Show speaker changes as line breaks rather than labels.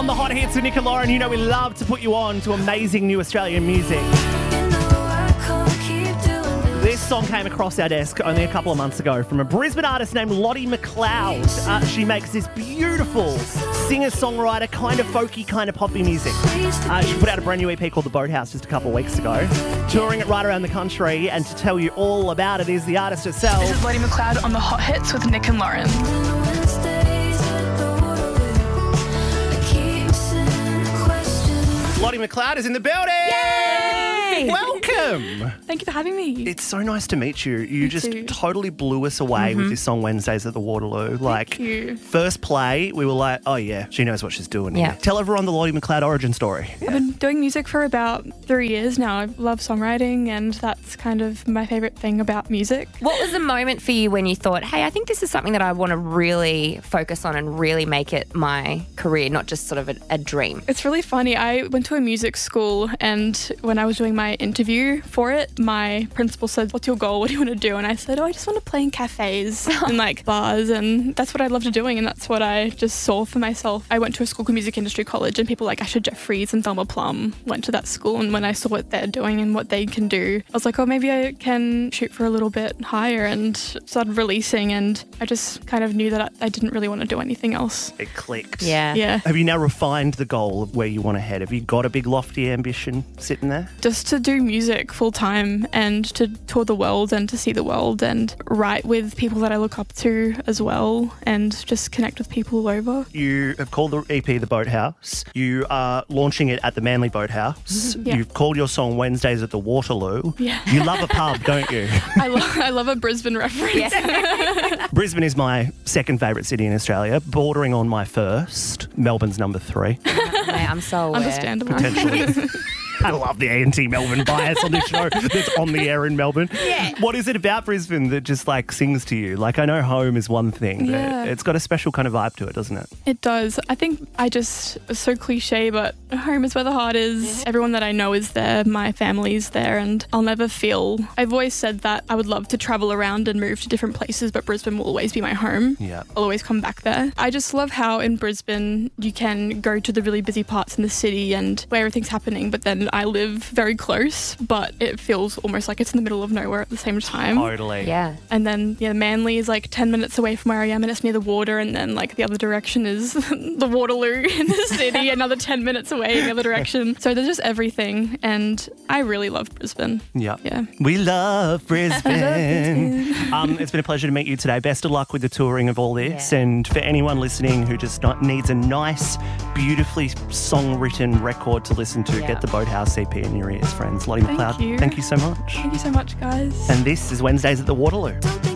the hot hits with Nick and Lauren. You know we love to put you on to amazing new Australian music. This song came across our desk only a couple of months ago from a Brisbane artist named Lottie McLeod. She makes this beautiful singer-songwriter, kind of folky, kind of poppy music. She put out a brand new EP called The Boathouse just a couple of weeks ago, touring it right around the country, and to tell you all about it is the artist herself.
This is Lottie McLeod on the Hot Hits with Nick and Lauren.
Lottie McLeod is in the building!
Yay!
Welcome!
Thank you for having me.
It's so nice to meet you. You just
too.
totally blew us away with this song Wednesdays at the Waterloo.
Thank you.
First play, we were like, oh yeah, she knows what she's doing.
Yeah.
Tell everyone the Lottie McLeod origin story.
I've been doing music for about 3 years now. I love songwriting, and that's kind of my favourite thing about music.
What was the moment for you when you thought, hey, I think this is something that I want to really focus on and really make it my career, not just sort of a dream?
It's really funny. I went to a music school, and when I was doing my interview for it, my principal said, what's your goal? What do you want to do? And I said, I just want to play in cafes and like bars, and that's what I loved doing, and that's what I just saw for myself. I went to a school called Music Industry College, and people like Asher Jeffries and Thelma Plum went to that school, and when I saw what they're doing and what they can do, I was like, oh, maybe I can shoot for a little bit higher, and started releasing, and I just kind of knew that I didn't really want to do anything else.
It clicked.
Yeah.
Have you now refined the goal of where you want to head? Have you got a big lofty ambition sitting there?
Just to do music full time and to tour the world and to see the world and write with people that I look up to as well and just connect with people all over.
You have called the EP The Boathouse. You are launching it at the Manly Boathouse.
Yeah.
You've called your song Wednesdays at the Waterloo.
Yeah.
You love a pub, don't you?
I love a Brisbane reference.
Brisbane is my second favourite city in Australia, bordering on my first. Melbourne's number 3.
Mate, I'm so aware.
Understandable.
Potentially. I love the anti-Melbourne bias on this show that's on the air in Melbourne.
Yeah.
What is it about Brisbane that just like sings to you? Like I know home is one thing, but
Yeah.
it's got a special kind of vibe to it, doesn't it?
It does. I think it's so cliche, but home is where the heart is. Yeah. Everyone that I know is there. My family's there, and I'll never feel... I've always said that I would love to travel around and move to different places, but Brisbane will always be my home.
Yeah.
I'll always come back there. I just love how in Brisbane you can go to the really busy parts in the city and where everything's happening, but then I live very close, but it feels almost like it's in the middle of nowhere at the same time.
Totally.
Yeah.
And then, Manly is like 10 minutes away from where I am, and it's near the water, and then like the other direction is the Waterloo in the city, another 10 minutes away in the other direction. So there's just everything, and I really love Brisbane.
Yeah.
Yeah.
We love Brisbane.
Brisbane.
It's been a pleasure to meet you today. Best of luck with the touring of all this.
Yeah.
And for anyone listening who just needs a nice, beautifully song-written record to listen to,
Yeah.
get the Boathouse EP in your ears, friends. Lottie
Thank
McLeod,
you.
thank you so much.
Thank you so much, guys.
And this is Wednesdays at the Waterloo.